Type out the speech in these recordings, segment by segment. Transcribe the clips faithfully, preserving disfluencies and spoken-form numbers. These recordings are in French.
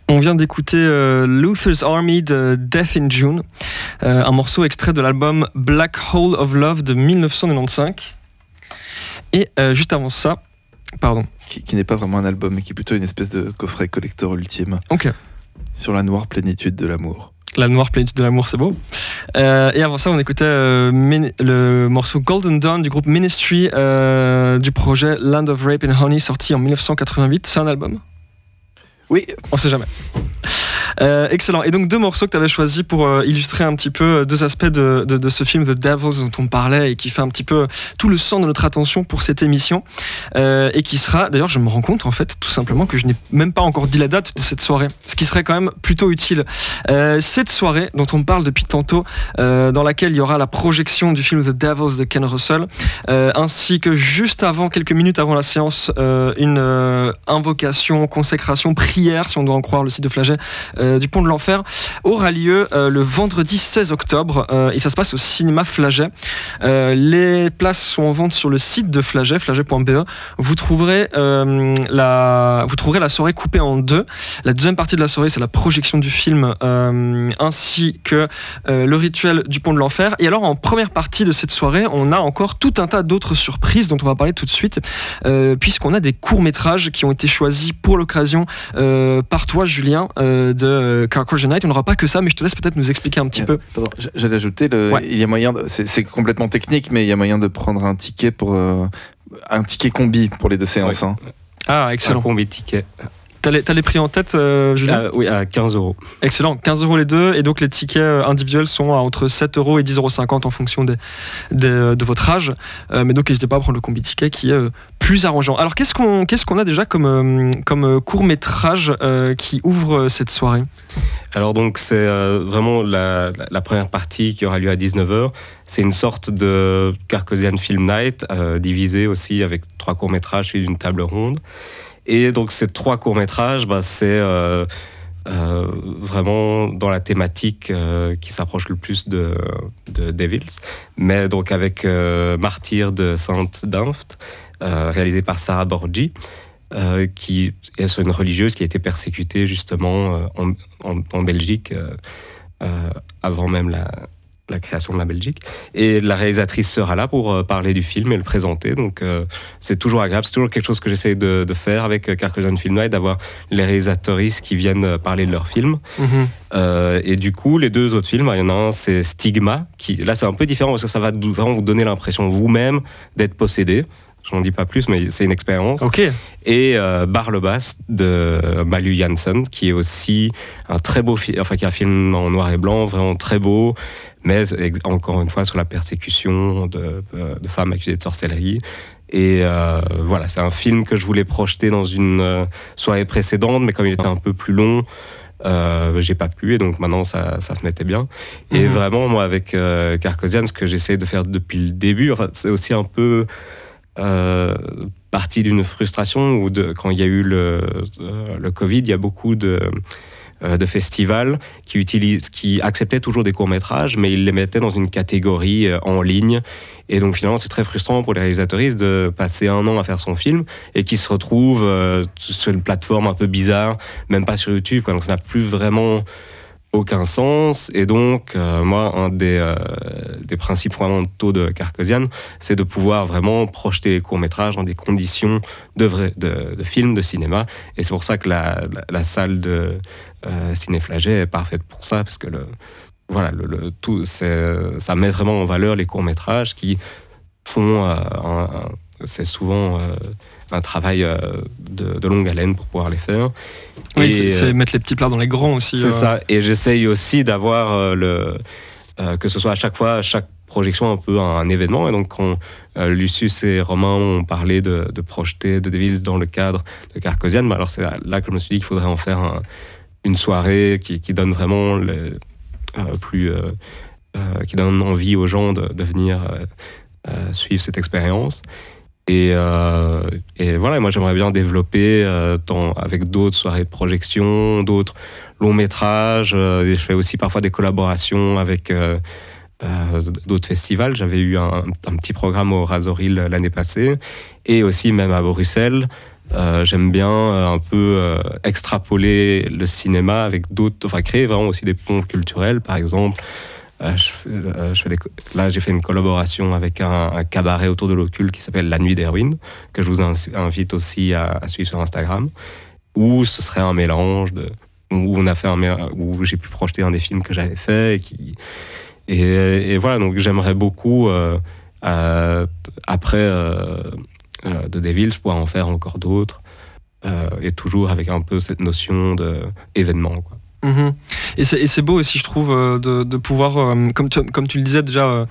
On vient d'écouter euh, Luther's Army de Death in June, euh, un morceau extrait de l'album Black Hole of Love de dix-neuf cent quatre-vingt-quinze. Et euh, juste avant ça, pardon. Qui, qui n'est pas vraiment un album, mais qui est plutôt une espèce de coffret collector ultime. Ok. Sur la noire plénitude de l'amour. La noire plénitude de l'amour, c'est beau. Euh, et avant ça, on écoutait euh, min- le morceau Golden Dawn du groupe Ministry euh, du projet Land of Rape and Honey, sorti en dix-neuf cent quatre-vingt-huit. C'est un album ? Oui. On sait jamais. Euh, excellent. Et donc deux morceaux que tu avais choisis pour euh, illustrer un petit peu euh, deux aspects de, de, de ce film The Devils dont on parlait et qui fait un petit peu tout le centre de notre attention pour cette émission euh, et qui sera, d'ailleurs je me rends compte en fait tout simplement que je n'ai même pas encore dit la date de cette soirée, ce qui serait quand même plutôt utile. Euh, cette soirée dont on parle depuis tantôt, euh, dans laquelle il y aura la projection du film The Devils de Ken Russell, euh, ainsi que juste avant, quelques minutes avant la séance, euh, une euh, invocation, consécration, prière, si on doit en croire le site de Flaget, euh, du Pont de l'Enfer, aura lieu euh, le vendredi seize octobre euh, et ça se passe au cinéma Flaget. Euh, les places sont en vente sur le site de Flaget, flaget point b e. Vous trouverez, euh, la, vous trouverez la soirée coupée en deux. La deuxième partie de la soirée, c'est la projection du film euh, ainsi que euh, le rituel du Pont de l'Enfer. Et alors en première partie de cette soirée, on a encore tout un tas d'autres surprises dont on va parler tout de suite, euh, puisqu'on a des courts-métrages qui ont été choisis pour l'occasion euh, par toi, Julien, euh, de Carcosa Night. On n'aura pas que ça, mais je te laisse peut-être nous expliquer un petit euh, peu. Pardon, j'allais ajouter, le, ouais. il y a moyen, de, c'est, c'est complètement technique, mais il y a moyen de prendre un ticket pour euh, un ticket combi pour les deux séances. Ouais. Hein. Ah, excellent. Un combi ticket. T'as les, t'as les prix en tête, euh, Julien ? euh, Oui, à quinze euros. Excellent, quinze euros les deux. Et donc les tickets individuels sont à entre sept euros et dix euros cinquante en fonction des, des, de votre âge. Euh, mais donc n'hésitez pas à prendre le combi ticket qui est euh, plus arrangeant. Alors qu'est-ce qu'on, qu'est-ce qu'on a déjà comme, euh, comme court-métrage euh, qui ouvre cette soirée ? Alors donc c'est euh, vraiment la, la première partie qui aura lieu à dix-neuf heures. C'est une sorte de Carcosian Film Night, euh, divisée aussi avec trois courts-métrages suivis d'une table ronde. Et donc ces trois courts-métrages, bah, c'est euh, euh, vraiment dans la thématique euh, qui s'approche le plus de, de Devils, mais donc avec euh, Martyr de Sainte-Dunft, euh, réalisé par Sarah Borgi, euh, qui est sur une religieuse qui a été persécutée justement euh, en, en, en Belgique euh, euh, avant même la... la création de la Belgique, et la réalisatrice sera là pour euh, parler du film et le présenter, donc euh, c'est toujours agréable, c'est toujours quelque chose que j'essaie de, de faire avec Carcosian Film Night, d'avoir les réalisatrices qui viennent parler de leur film. Mm-hmm. Euh, et du coup, les deux autres films, il y en a un, c'est Stigma, qui, là c'est un peu différent parce que ça va vraiment vous donner l'impression vous-même d'être possédé. J'en dis pas plus, mais c'est une expérience. Okay. Et euh, Barlebas de Malu Janssen, qui est aussi un très beau film, enfin qui est un film en noir et blanc, vraiment très beau, mais encore une fois sur la persécution de, de femmes accusées de sorcellerie. Et euh, voilà, c'est un film que je voulais projeter dans une soirée précédente, mais comme il était un peu plus long, Euh, j'ai pas pu, et donc maintenant ça, ça se mettait bien. Et mmh. vraiment, moi avec euh, Carcosian, ce que j'essaie de faire depuis le début, enfin, c'est aussi un peu euh, partie d'une frustration où de, quand il y a eu le, euh, le Covid, il y a beaucoup de, euh, de festivals qui, utilisent, qui acceptaient toujours des courts-métrages, mais ils les mettaient dans une catégorie euh, en ligne. Et donc finalement, c'est très frustrant pour les réalisatrices de passer un an à faire son film et qui se retrouvent euh, sur une plateforme un peu bizarre, même pas sur YouTube, quoi. Donc ça n'a plus vraiment aucun sens. Et donc, euh, moi, un des, euh, des principes fondamentaux de Carcosian, c'est de pouvoir vraiment projeter les courts-métrages dans des conditions de, vrai, de, de film, de cinéma. Et c'est pour ça que la, la, la salle de euh, Ciné Flaget est parfaite pour ça, parce que le, voilà, le, le, tout, c'est, ça met vraiment en valeur les courts-métrages qui font... Euh, un, un, c'est souvent... Euh, un travail euh, de, de longue haleine pour pouvoir les faire. Oui, et, c'est, c'est mettre les petits plats dans les grands aussi. C'est euh... ça, et j'essaye aussi d'avoir euh, le, euh, que ce soit à chaque fois, à chaque projection un peu un, un événement. Et donc quand euh, Lucius et Romain ont parlé de, de projeter The Devils dans le cadre de Carcosian, bah alors c'est là que je me suis dit qu'il faudrait en faire un, une soirée qui, qui donne vraiment les, euh, plus, euh, euh, qui donne envie aux gens de, de venir euh, euh, suivre cette expérience. Et, euh, et voilà, moi j'aimerais bien développer euh, dans, avec d'autres soirées de projection, d'autres longs métrages. Euh, et je fais aussi parfois des collaborations avec euh, euh, d'autres festivals. J'avais eu un, un petit programme au Razoril l'année passée, et aussi même à Bruxelles. Euh, j'aime bien euh, un peu euh, extrapoler le cinéma avec d'autres, enfin créer vraiment aussi des ponts culturels, par exemple. Euh, je fais, euh, je fais des, là, j'ai fait une collaboration avec un, un cabaret autour de l'occulte qui s'appelle La Nuit des Ruines, que je vous invite aussi à, à suivre sur Instagram, où ce serait un mélange de, où on a fait un, où j'ai pu projeter un des films que j'avais fait et qui, et, et voilà, donc j'aimerais beaucoup euh, euh, après euh, euh, The Devils pouvoir en faire encore d'autres euh, et toujours avec un peu cette notion de événement, quoi. Mmh. Et, c'est, et c'est beau aussi, je trouve, de, de pouvoir, euh, comme, tu, comme tu le disais déjà, euh,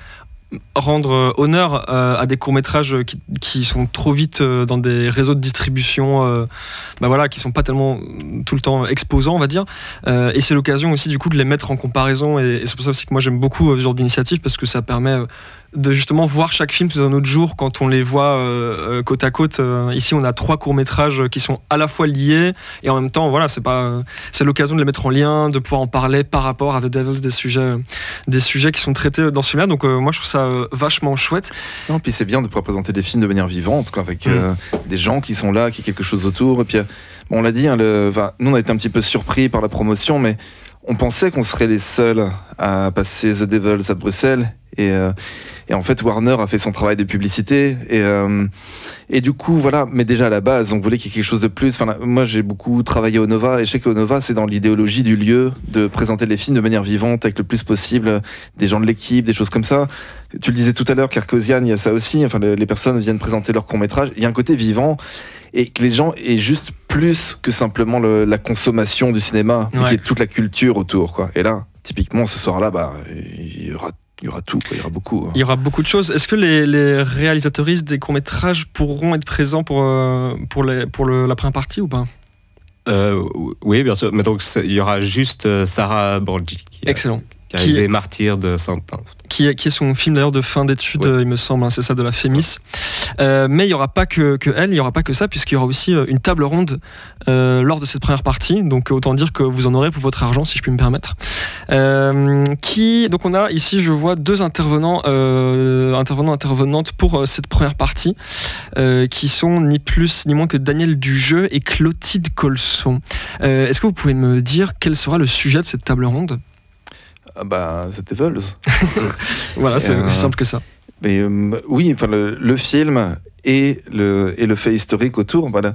rendre honneur euh, à des courts-métrages qui, qui sont trop vite euh, dans des réseaux de distribution, euh, bah voilà, qui sont pas tellement tout le temps exposants, on va dire. Euh, et c'est l'occasion aussi, du coup, de les mettre en comparaison. Et, et c'est pour ça aussi que moi, j'aime beaucoup euh, ce genre d'initiative, parce que ça permet euh, de justement voir chaque film sous un autre jour quand on les voit euh, euh, côte à côte. Euh, ici, on a trois courts-métrages qui sont à la fois liés et en même temps, voilà, c'est pas, euh, c'est l'occasion de les mettre en lien, de pouvoir en parler par rapport à The Devils, des sujets, euh, des sujets qui sont traités dans ce film-là. Donc, euh, moi, je trouve ça euh, vachement chouette. Non, puis c'est bien de pouvoir présenter des films de manière vivante, quoi, avec mmh. euh, des gens qui sont là, qui ont quelque chose autour. Et puis, euh, bon, on l'a dit, hein, le, nous, on a été un petit peu surpris par la promotion, mais on pensait qu'on serait les seuls à passer The Devils à Bruxelles. Et, euh, et en fait, Warner a fait son travail de publicité. Et, euh, et du coup, voilà. Mais déjà à la base, on voulait qu'il y ait quelque chose de plus. Enfin, là, moi, j'ai beaucoup travaillé au Nova. Et je sais qu'au Nova, c'est dans l'idéologie du lieu de présenter les films de manière vivante, avec le plus possible des gens de l'équipe, des choses comme ça. Tu le disais tout à l'heure, Carcosian, il y a ça aussi. Enfin, les, les personnes viennent présenter leur court-métrage. Il y a un côté vivant. Et que les gens aient juste plus que simplement le, la consommation du cinéma, mais ouais. qu'il y ait toute la culture autour, quoi. Et là, typiquement, ce soir-là, bah, il y aura Il y aura tout, quoi. Il y aura beaucoup. Hein. Il y aura beaucoup de choses. Est-ce que les, les réalisatrices des courts-métrages pourront être présents pour, euh, pour, les, pour le, la première partie ou pas ? euh, Oui, bien sûr. Mais donc, il y aura juste Sarah Borgi qui a, Excellent. qui a réalisé Martyr de Saint-Ouen. Qui est, qui est son film d'ailleurs de fin d'études, ouais. il me semble, hein, c'est ça, de la Fémis. Ouais. Euh, mais il n'y aura pas que, que elle, il n'y aura pas que ça, puisqu'il y aura aussi une table ronde euh, lors de cette première partie. Donc autant dire que vous en aurez pour votre argent, si je puis me permettre. Euh, qui, donc on a ici, je vois deux intervenants, euh, intervenants, intervenantes pour euh, cette première partie, euh, qui sont ni plus ni moins que Daniel Dujeu et Clotilde Colson. Euh, est-ce que vous pouvez me dire quel sera le sujet de cette table ronde ? Ah bah, The Devils. Voilà, c'est euh, aussi simple que ça. Mais euh, oui, enfin le, le film et le et le fait historique autour. Voilà,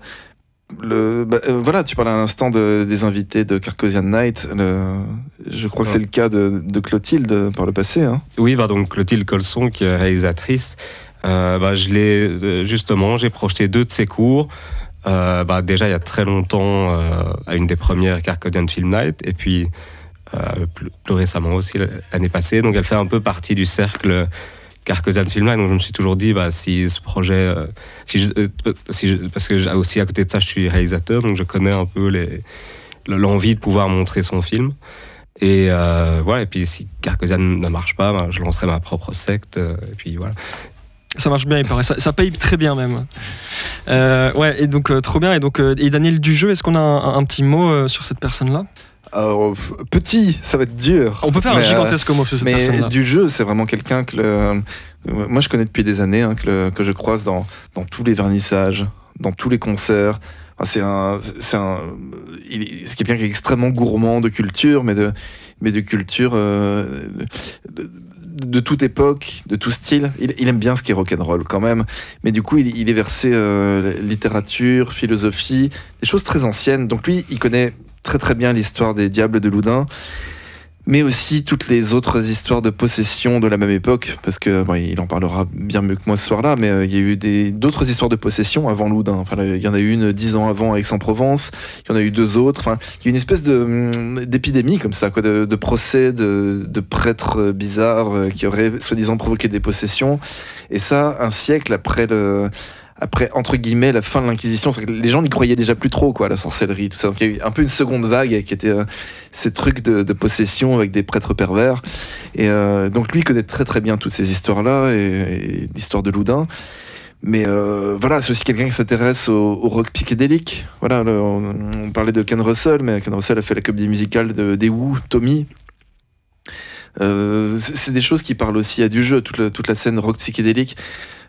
le bah, euh, voilà, tu parlais à l'instant de, des invités de Carcosian Night. Le, je crois ouais. que c'est le cas de, de Clotilde par le passé. Hein. Oui, bah donc Clotilde Colson, qui est réalisatrice. Euh, bah, je l'ai justement, j'ai projeté deux de ses cours. Euh, bah, déjà il y a très longtemps, euh, à une des premières Carcosian Film Night, et puis. Euh, plus, plus récemment aussi l'année passée, donc elle fait un peu partie du cercle Carcosian Film Night. Donc je me suis toujours dit bah, si ce projet euh, si je, euh, si je, parce que aussi à côté de ça je suis réalisateur, donc je connais un peu les, l'envie de pouvoir montrer son film et euh, voilà. Et puis si Carcosian ne marche pas, bah, je lancerai ma propre secte euh, et puis voilà. Ça marche bien, il paraît. Ça, ça paye très bien même. Euh, ouais, et donc euh, trop bien. Et donc euh, et Daniel Dujeu, est-ce qu'on a un, un petit mot euh, sur cette personne-là ? Alors, petit, ça va être dur. On peut faire mais, un gigantesque mot sur cette mais personne-là. Dujeu, c'est vraiment quelqu'un que le, moi je connais depuis des années, hein, que, le, que je croise dans, dans tous les vernissages, dans tous les concerts. Enfin, c'est un, c'est un, il, c'est quelqu'un qui est extrêmement gourmand de culture, mais de, mais de culture euh, de, de toute époque, de tout style. Il, il aime bien ce qui est rock'n'roll quand même, mais du coup il, il est versé euh, littérature, philosophie, des choses très anciennes. Donc lui, il connaît très très bien l'histoire des Diables de Loudun, mais aussi toutes les autres histoires de possession de la même époque, parce que bon, il en parlera bien mieux que moi ce soir-là, mais euh, il y a eu des, d'autres histoires de possession avant Loudun. Enfin, il y en a eu une dix ans avant à Aix-en-Provence, il y en a eu deux autres. Enfin, il y a une espèce de, d'épidémie comme ça, quoi, de, de procès de, de prêtres bizarres euh, qui auraient soi-disant provoqué des possessions. Et ça, un siècle après le... après, entre guillemets, la fin de l'Inquisition, c'est que les gens n'y croyaient déjà plus trop, quoi, à la sorcellerie, tout ça. Donc il y a eu un peu une seconde vague qui était euh, ces trucs de, de possession avec des prêtres pervers. Et euh, donc lui connaît très très bien toutes ces histoires-là et, et l'histoire de Loudun. Mais euh, voilà, c'est aussi quelqu'un qui s'intéresse au, au rock psychédélique. Voilà, le, on, on parlait de Ken Russell, mais Ken Russell a fait la comédie musicale de, des Who, Tommy. Euh, c'est, c'est des choses qui parlent aussi à Dujeu, toute la, toute la scène rock psychédélique.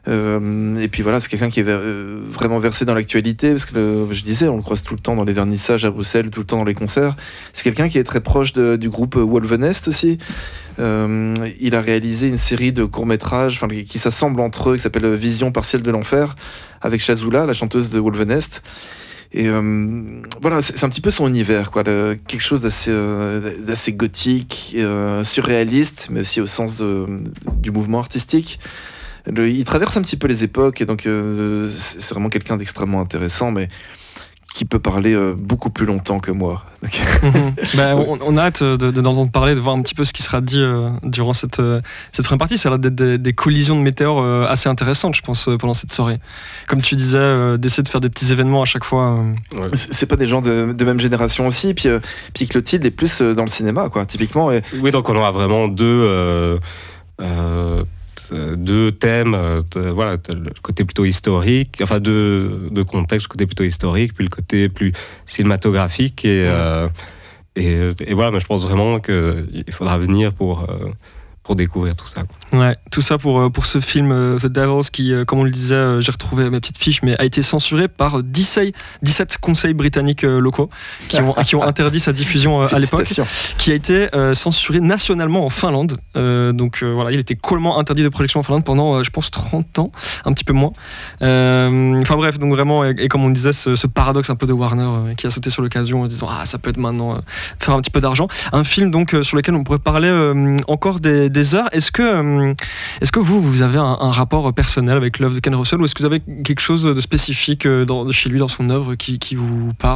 Euh, et puis voilà, c'est quelqu'un qui est ver- euh, vraiment versé dans l'actualité, parce que le, je disais, on le croise tout le temps dans les vernissages à Bruxelles, tout le temps dans les concerts. C'est quelqu'un qui est très proche de, du groupe Wolvenest aussi. Euh, il a réalisé une série de courts-métrages enfin, qui s'assemblent entre eux, qui s'appelle Vision partielle de l'enfer, avec Shazula, la chanteuse de Wolvenest. Et euh, voilà, c'est, c'est un petit peu son univers, quoi, le, quelque chose d'assez, euh, d'assez gothique, euh, surréaliste, mais aussi au sens de, du mouvement artistique. Le, il traverse un petit peu les époques, et donc euh, c'est, c'est vraiment quelqu'un d'extrêmement intéressant, mais qui peut parler euh, beaucoup plus longtemps que moi. Mm-hmm. ben, on, on a hâte de, de, d'entendre parler, de voir un petit peu ce qui sera dit euh, durant cette, euh, cette première partie. Ça a l'air d'être des, des collisions de météores euh, assez intéressantes, je pense, euh, pendant cette soirée. Comme tu disais, euh, d'essayer de faire des petits événements à chaque fois. Euh... Ouais. C'est, c'est pas des gens de, de même génération aussi. Puis, euh, puis Clotilde est plus euh, dans le cinéma, quoi, typiquement. Et... Oui, donc on aura vraiment deux... Euh, euh, deux thèmes, euh, voilà, le côté plutôt historique, enfin deux, deux contextes, le côté plutôt historique, puis le côté plus cinématographique. Et, mmh. euh, et, et voilà, mais je pense vraiment qu'il faudra venir pour... Euh, pour découvrir tout ça. Ouais, tout ça pour, pour ce film euh, The Devils qui, euh, comme on le disait, euh, j'ai retrouvé mes petites fiches, mais a été censuré par dix-sept conseils britanniques euh, locaux qui ont, qui ont interdit sa diffusion euh, à l'époque, qui a été euh, censuré nationalement en Finlande. Euh, donc euh, voilà, il était complètement interdit de projection en Finlande pendant, euh, je pense, trente ans, un petit peu moins. Euh, enfin bref, donc vraiment, et, et comme on disait, ce, ce paradoxe un peu de Warner euh, qui a sauté sur l'occasion en se disant ah ça peut être maintenant euh, faire un petit peu d'argent. Un film donc euh, sur lequel on pourrait parler euh, encore des des heures. Est-ce que, euh, est-ce que vous, vous avez un, un rapport personnel avec l'œuvre de Ken Russell, ou est-ce que vous avez quelque chose de spécifique dans, chez lui, dans son œuvre, qui, qui vous parle ?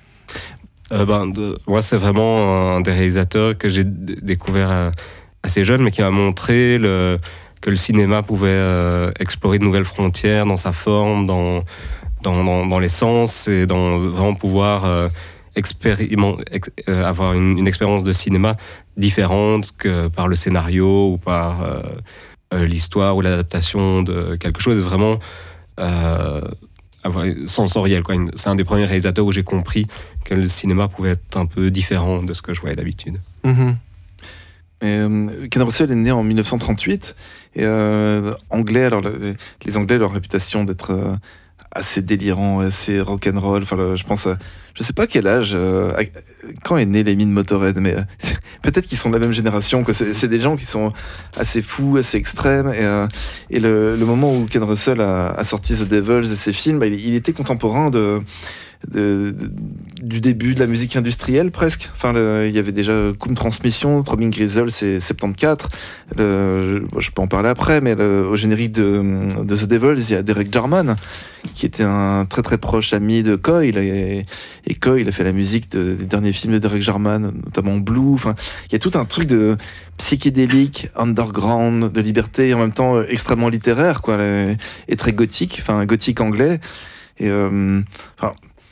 euh, ben, de, Moi, c'est vraiment un des réalisateurs que j'ai d- découvert euh, assez jeune, mais qui m'a montré le, que le cinéma pouvait euh, explorer de nouvelles frontières dans sa forme, dans, dans, dans, dans les sens, et dans vraiment pouvoir... Euh, Expériment, ex, euh, avoir une, une expérience de cinéma différente que par le scénario ou par euh, euh, l'histoire ou l'adaptation de quelque chose, vraiment euh, avoir, sensoriel, quoi. C'est un des premiers réalisateurs où j'ai compris que le cinéma pouvait être un peu différent de ce que je voyais d'habitude. Mm-hmm. Et, euh, Ken Russell est né en dix-neuf cent trente-huit, et euh, anglais, alors les, les Anglais ont leur réputation d'être euh, assez délirant, assez rock'n'roll. Enfin, le, je pense, à, je sais pas quel âge, euh, quand est né Lemmy de Motorhead, mais euh, peut-être qu'ils sont de la même génération. Que c'est, c'est des gens qui sont assez fous, assez extrêmes. Et, euh, et le, le moment où Ken Russell a, a sorti The Devils et ses films, bah, il, il était contemporain de, de, de, du début de la musique industrielle presque. Enfin, le, il y avait déjà Cum Transmission, Throbbing Gristle, c'est soixante-quatorze. Le, je, je peux en parler après, mais le, au générique de, de The Devils, il y a Derek Jarman, qui était un très très proche ami de Coyle, et, et Coyle a fait la musique de, des derniers films de Derek Jarman, notamment Blue. Enfin, il y a tout un truc de psychédélique, underground, de liberté, et en même temps extrêmement littéraire, quoi, et très gothique, enfin gothique anglais. Et euh, enfin,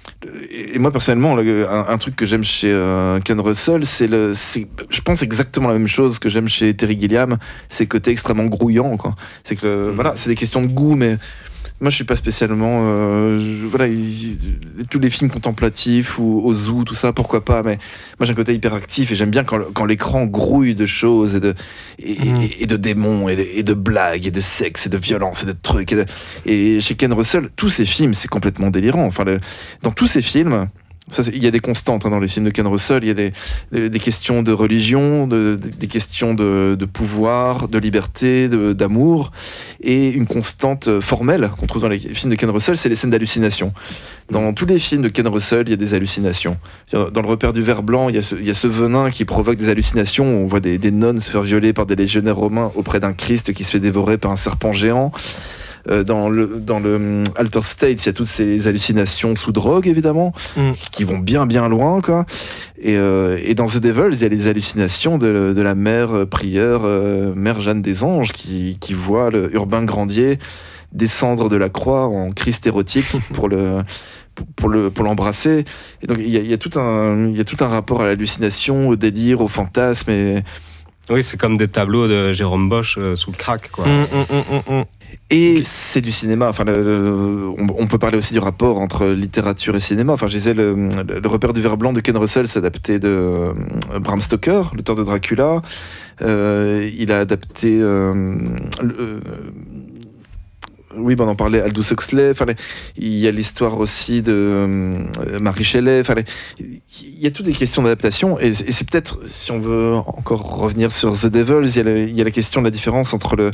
et moi personnellement, un, un truc que j'aime chez euh, Ken Russell, c'est le, c'est, je pense exactement la même chose que j'aime chez Terry Gilliam, c'est le côté extrêmement grouillant, quoi. C'est que le, mmh. voilà, c'est des questions de goût, mais moi je suis pas spécialement, euh, je, voilà, il, tous les films contemplatifs ou au zoo, tout ça, pourquoi pas, mais moi j'ai un côté hyperactif et j'aime bien quand, quand l'écran grouille de choses et de, et, mmh. et, et de démons et de, et de blagues et de sexe et de violence et de trucs. Et, de, et chez Ken Russell, tous ces films, c'est complètement délirant. Enfin, le, dans tous ces films, ça, il y a des constantes hein, dans les films de Ken Russell. Il y a des, des questions de religion, de, des questions de, de pouvoir, de liberté, de, d'amour, et une constante formelle qu'on trouve dans les films de Ken Russell, c'est les scènes d'hallucination. Dans tous les films de Ken Russell, il y a des hallucinations. Dans Le Repère du Ver Blanc, il y a ce, il y a ce venin qui provoque des hallucinations. On voit des, des nonnes se faire violer par des légionnaires romains auprès d'un Christ qui se fait dévorer par un serpent géant. Dans le, dans le Alter States, il y a toutes ces hallucinations sous drogue, évidemment, mm. qui vont bien, bien loin, quoi. Et, euh, et dans The Devils, il y a les hallucinations de, de la mère prieure, euh, mère Jeanne des Anges, qui, qui voit le Urbain Grandier descendre de la croix en Christ érotique pour le... Pour, le, pour l'embrasser. Et donc il y a, il y a tout un, il y a tout un rapport à l'hallucination, au délire, au fantasme. Et... Oui, c'est comme des tableaux de Jérôme Bosch euh, sous le crack, quoi. Mm, mm, mm, mm. Et okay. C'est du cinéma. Enfin, le, le, on, on peut parler aussi du rapport entre littérature et cinéma. Enfin, je disais, le, le, le Repère du Ver Blanc de Ken Russell s'est adapté de euh, Bram Stoker, l'auteur de Dracula. Euh, il a adapté euh, le, oui, ben on en parlait, Aldous Huxley. Enfin, il y a l'histoire aussi de euh, Marie Shelley. Enfin, il y a toutes des questions d'adaptation, et, et c'est peut-être, si on veut encore revenir sur The Devils, il y a, le, il y a la question de la différence entre le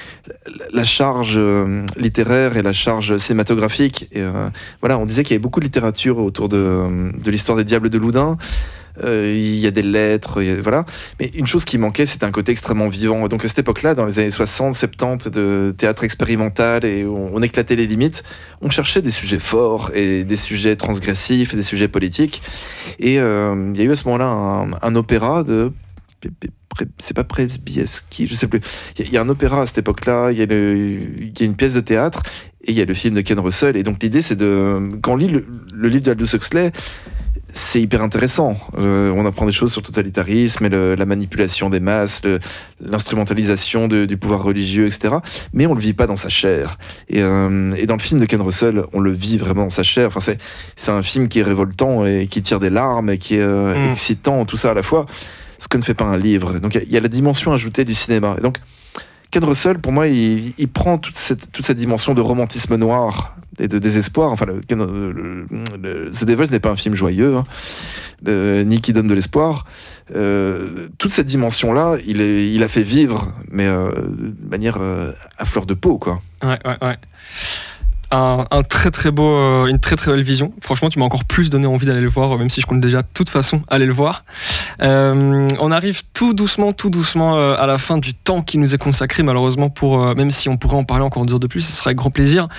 la charge euh, littéraire et la charge cinématographique. Et, euh, voilà, on disait qu'il y avait beaucoup de littérature autour de, de l'histoire des Diables de Loudun. Euh, il y a des lettres, il y a, voilà. Mais une chose qui manquait, c'était un côté extrêmement vivant. Donc à cette époque-là, dans les années soixante, soixante-dix, de théâtre expérimental, et on, on éclatait les limites, on cherchait des sujets forts et des sujets transgressifs et des sujets politiques. Et euh, il y a eu à ce moment-là un, un opéra de... c'est pas Przebijewski, je sais plus. Il y, y a un opéra à cette époque-là, il y, y a une pièce de théâtre, et il y a le film de Ken Russell. Et donc l'idée, c'est de... Quand on lit le, le livre d'Aldous Huxley, c'est hyper intéressant. Euh, on apprend des choses sur le totalitarisme et le, la manipulation des masses, le, l'instrumentalisation de, du pouvoir religieux, et cetera. Mais on le vit pas dans sa chair. Et, euh, et dans le film de Ken Russell, on le vit vraiment dans sa chair. Enfin, c'est, c'est un film qui est révoltant et qui tire des larmes et qui est euh, mmh. excitant, tout ça à la fois. Ce que ne fait pas un livre. Donc il y, y a la dimension ajoutée du cinéma. Et donc Ken Russell, pour moi, il, il prend toute cette, toute cette dimension de romantisme noir et de désespoir. Enfin, le, le, le, The Devils n'est pas un film joyeux, hein, le, ni qui donne de l'espoir. Euh, toute cette dimension-là, il, est, il a fait vivre, mais euh, de manière euh, à fleur de peau, quoi. Ouais, ouais, ouais. Un, un très très beau, euh, une très très belle vision. Franchement, tu m'as encore plus donné envie d'aller le voir, même si je compte déjà de toute façon aller le voir. Euh, on arrive tout doucement, tout doucement euh, à la fin du temps qui nous est consacré, malheureusement, pour euh, même si on pourrait en parler encore deux heures de plus, ce serait avec grand plaisir.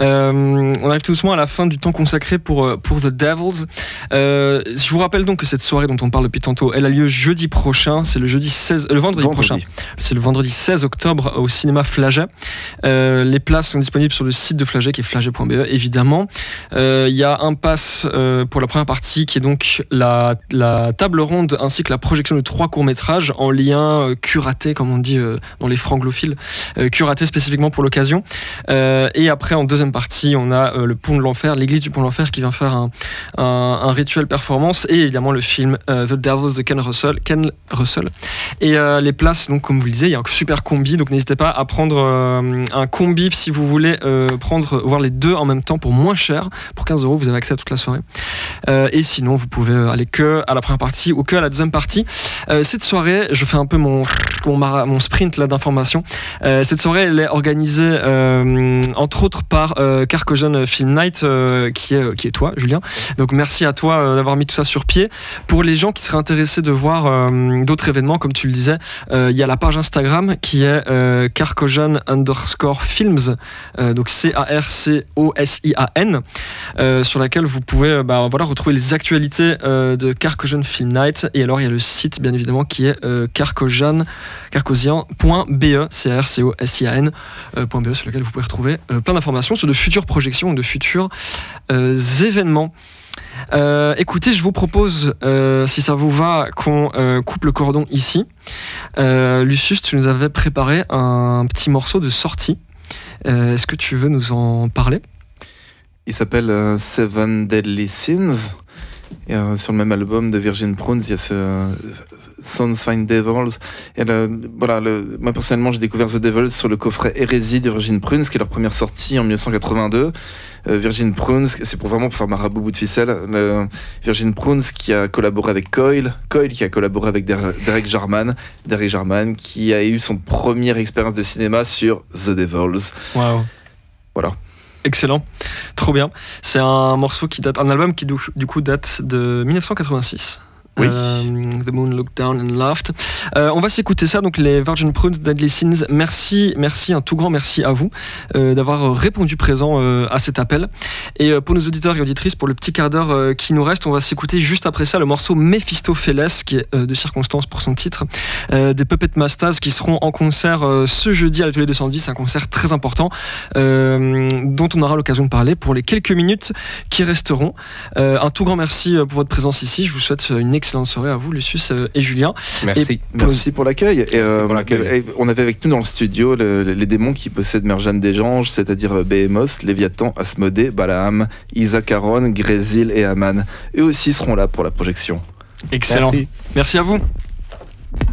Euh, on arrive tout doucement à la fin du temps consacré pour euh, pour The Devils. Euh, je vous rappelle donc que cette soirée dont on parle depuis tantôt, elle a lieu jeudi prochain. C'est le jeudi seize, euh, le vendredi, vendredi prochain. C'est le vendredi seize octobre au cinéma Flaget. Euh, les places sont disponibles sur le site de Flaget, qui est flaget point b e, évidemment. Il euh, y a un pass euh, pour la première partie qui est donc la, la table ronde ainsi que la projection de trois courts-métrages en lien euh, curaté, comme on dit euh, dans les franglophiles, euh, curaté spécifiquement pour l'occasion. Euh, et après, en deuxième partie, on a euh, le Pont de l'Enfer, l'église du Pont de l'Enfer qui vient faire un, un, un rituel performance, et évidemment le film euh, The Devils de Ken Russell. Ken Russell. Et euh, les places, donc, comme vous le disiez, il y a un super combi, donc n'hésitez pas à prendre euh, un combi si vous voulez euh, prendre voir les deux en même temps pour moins cher. Pour quinze euros, vous avez accès à toute la soirée. Euh, et sinon, vous pouvez aller que à la première partie ou que à la deuxième partie. Euh, cette soirée, je fais un peu mon, mon, mon sprint là, d'informations. Euh, cette soirée, elle est organisée euh, entre autres par euh, Carcogen Film Night, euh, qui, est, qui est toi, Julien. Donc merci à toi euh, d'avoir mis tout ça sur pied. Pour les gens qui seraient intéressés de voir euh, d'autres événements, comme tu le disais, il euh, y a la page Instagram qui est euh, Carcogen underscore films, euh, donc C A R C O S I A N, euh, sur laquelle vous pouvez bah, voilà, retrouver les actualités euh, de Carcogen Film Night. Et alors il y a le site bien évidemment qui est euh, carcogen point b e, C A R C O S I A N euh, .be, sur lequel vous pouvez retrouver euh, plein d'informations sur de futures projections, de futurs euh, événements. Euh, écoutez, je vous propose, euh, si ça vous va, qu'on euh, coupe le cordon ici. Euh, Lucius, tu nous avais préparé un petit morceau de sortie. Euh, est-ce que tu veux nous en parler ? Il s'appelle euh, Seven Deadly Sins. Et, euh, sur le même album de Virgin Prunes, il y a ce euh, Sons Find Devils. Et le, voilà, le, moi personnellement, j'ai découvert The Devils sur le coffret Hérésie de Virgin Prunes, qui est leur première sortie en dix-neuf cent quatre-vingt-deux. Euh, Virgin Prunes, c'est pour vraiment pour faire marabout bout de ficelle. Le Virgin Prunes qui a collaboré avec Coil, Coil qui a collaboré avec Der- Derek Jarman, Derek Jarman qui a eu son première expérience de cinéma sur The Devils. Waouh. Voilà. Excellent, trop bien. C'est un morceau qui date, un album qui du coup date de dix-neuf cent quatre-vingt-six. Oui. Euh, The Moon Looked Down and Laughed. Euh, on va s'écouter ça, donc les Virgin Prunes, Deadly Sins. Merci, merci, un tout grand merci à vous euh, d'avoir répondu présent euh, à cet appel. Et euh, pour nos auditeurs et auditrices, pour le petit quart d'heure euh, qui nous reste, on va s'écouter juste après ça le morceau Mephistopheles, qui est euh, de circonstance pour son titre, euh, des Puppet Masters qui seront en concert euh, ce jeudi à l'Atelier deux cent dix, un concert très important euh, dont on aura l'occasion de parler pour les quelques minutes qui resteront. Euh, un tout grand merci pour votre présence ici. Je vous souhaite une excellente soirée à vous, Lucius et Julien. Merci. Et merci pour l'accueil. Et, euh, pour l'accueil. On avait avec nous dans le studio le, les démons qui possèdent Merjan Dejange, c'est-à-dire Behemoth, Léviathan, Asmodée, Balaam, Isaac Aron, Grésil et Aman. Eux aussi seront là pour la projection. Excellent. Merci, merci à vous.